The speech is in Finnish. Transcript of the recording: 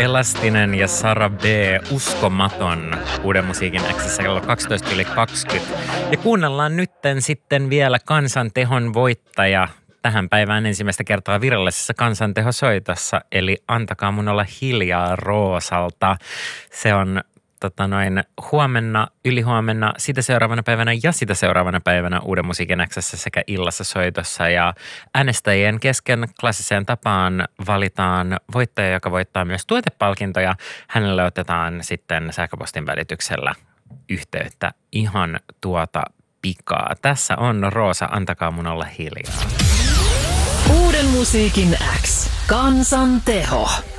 Elastinen ja Sara B. Uskomaton Uuden musiikin X:ssä kello 12:20. Ja kuunnellaan nytten sitten vielä Kansantehon voittaja tähän päivään ensimmäistä kertaa virallisessa kansantehosoitossa, eli Antakaa mun olla hiljaa Roosalta. Se on huomenna, ylihuomenna, sitä seuraavana päivänä ja sitä seuraavana päivänä Uuden musiikin X:ssä sekä illassa soitossa. Ja äänestäjien kesken klassiseen tapaan valitaan voittaja, joka voittaa myös tuotepalkintoja. Hänelle otetaan sitten sähköpostin välityksellä yhteyttä ihan tuota pikaa. Tässä on Roosa, Antakaa mun olla hiljaa. Uuden musiikin X. Kansanteho.